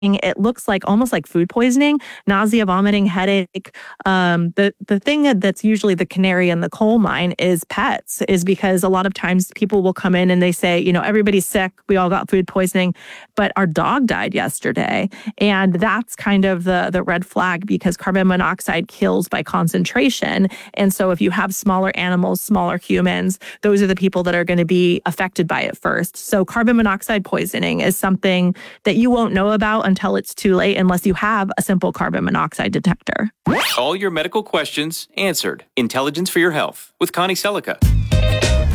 It looks like almost like food poisoning, nausea, vomiting, headache. The thing that's usually the canary in the coal mine is pets, is because a lot of times people will come in and they say, everybody's sick. We all got food poisoning, but our dog died yesterday. And that's kind of the red flag, because carbon monoxide kills by concentration. And so if you have smaller animals, smaller humans, those are the people that are going to be affected by it first. So carbon monoxide poisoning is something that you won't know about until it's too late, unless you have a simple carbon monoxide detector. All your medical questions answered. Intelligence for Your Health with Connie Selica.